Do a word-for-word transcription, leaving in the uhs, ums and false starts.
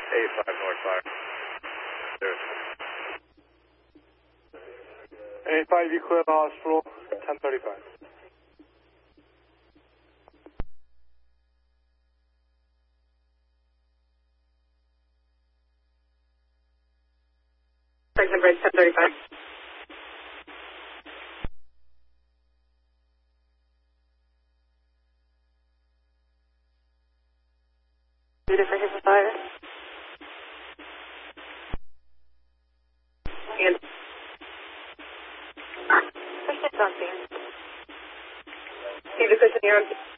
eighty-five north fire. There's eighty-five, you clear the hospital, ten thirty-five. Second bridge, ten thirty-five. Two different hit fire. And push this on scene. See the cushion here on